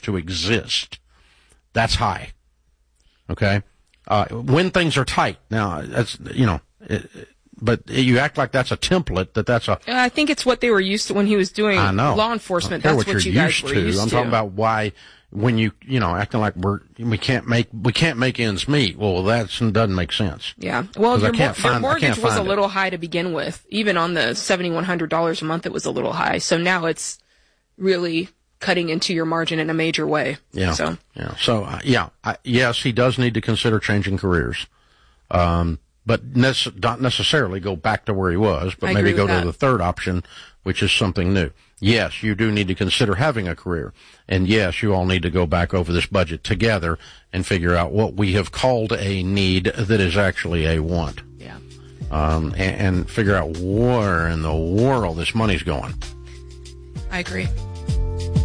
to exist. That's high. Okay? When things are tight. Now, that's, but you act like that's a template, that's a... I think it's what they were used to when he was doing law enforcement. That's what you guys were used to. I'm talking about why, when acting like we can't make ends meet. Well, that doesn't make sense. Yeah. Well, your mortgage was a little high to begin with. Even on the $7,100 a month, it was a little high. So now it's really cutting into your margin in a major way. Yeah. So yes, he does need to consider changing careers. But not necessarily go back to where he was, but maybe go to the third option, which is something new. Yes, you do need to consider having a career. And yes, you all need to go back over this budget together and figure out what we have called a need that is actually a want. Yeah. And figure out where in the world this money's going. I agree.